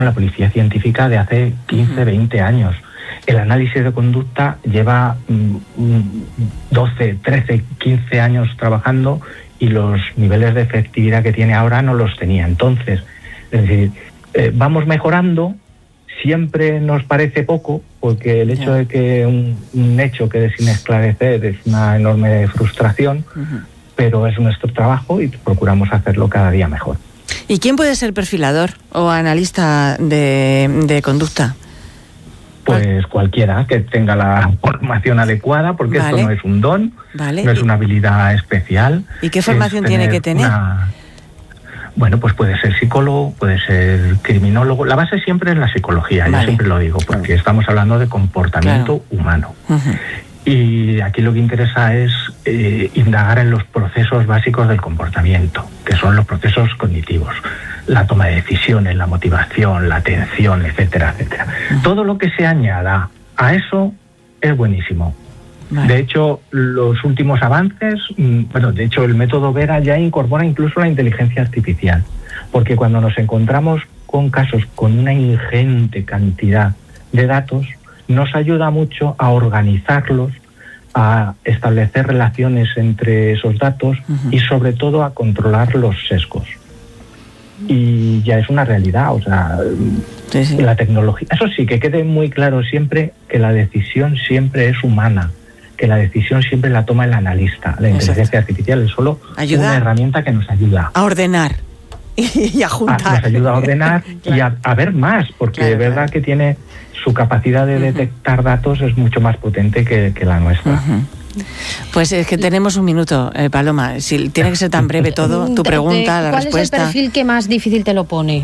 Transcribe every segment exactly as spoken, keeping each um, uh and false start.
la policía científica de hace quince, veinte años. El análisis de conducta lleva mm, doce, trece, quince años trabajando y los niveles de efectividad que tiene ahora no los tenía. Entonces, es decir, eh, vamos mejorando, siempre nos parece poco, porque el hecho yeah. de que un, un hecho quede sin esclarecer es una enorme frustración, uh-huh. pero es nuestro trabajo y procuramos hacerlo cada día mejor. ¿Y quién puede ser perfilador o analista de, de conducta? Pues cualquiera que tenga la formación adecuada, porque vale. esto no es un don, vale. no es una habilidad especial. ¿Y qué formación tiene que tener? Una... Bueno, pues puede ser psicólogo, puede ser criminólogo. La base siempre es la psicología, vale. yo siempre lo digo, porque claro. estamos hablando de comportamiento claro. humano. Uh-huh. Y aquí lo que interesa es eh, indagar en los procesos básicos del comportamiento, que son los procesos cognitivos. La toma de decisiones, la motivación, la atención, etcétera, etcétera. Uh-huh. Todo lo que se añada a eso es buenísimo. Vale. De hecho, los últimos avances, bueno, de hecho el método Vera ya incorpora incluso la inteligencia artificial, porque cuando nos encontramos con casos con una ingente cantidad de datos, nos ayuda mucho a organizarlos, a establecer relaciones entre esos datos uh-huh. y sobre todo a controlar los sesgos. Y ya es una realidad, o sea, sí, sí. la tecnología. Eso sí, que quede muy claro siempre que la decisión siempre es humana, que la decisión siempre la toma el analista. La inteligencia Exacto. artificial es solo ayuda una herramienta que nos ayuda a ordenar y a juntar. A, nos ayuda a ordenar claro. y a, a ver más, porque claro, de verdad claro. que tiene su capacidad de detectar uh-huh. datos es mucho más potente que, que la nuestra. Uh-huh. Pues es que tenemos un minuto, eh, Paloma. Si tiene que ser tan breve todo, tu pregunta, la ¿Cuál respuesta. ¿Cuál es el perfil que más difícil te lo pone?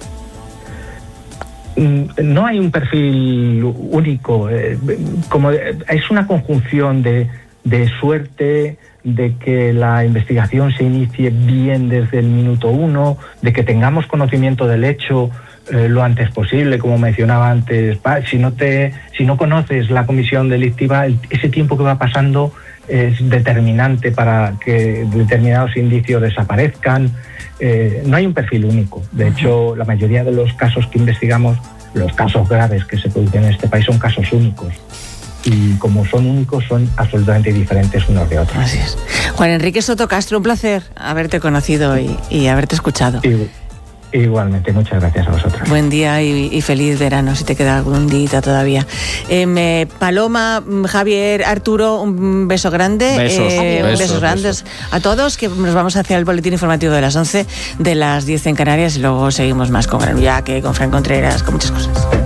No hay un perfil único. Eh, como es una conjunción de, de suerte, de que la investigación se inicie bien desde el minuto uno, de que tengamos conocimiento del hecho eh, lo antes posible, como mencionaba antes. Si no te, si no conoces la comisión delictiva, el, ese tiempo que va pasando es determinante para que determinados indicios desaparezcan. Eh, no hay un perfil único. De hecho, la mayoría de los casos que investigamos, los casos graves que se producen en este país, son casos únicos. Y como son únicos, son absolutamente diferentes unos de otros. Así es. Juan Enrique Soto Castro, un placer haberte conocido y, y haberte escuchado. Y, igualmente, muchas gracias a vosotros. Buen día y, y feliz verano, si te queda algún día todavía. Eh, me, Paloma, Javier, Arturo, un beso grande. Besos, eh, besos, besos grandes besos. a todos, que nos vamos hacia el boletín informativo de las once, de las diez en Canarias, y luego seguimos más con Granullaque, con Fran Contreras, con muchas cosas.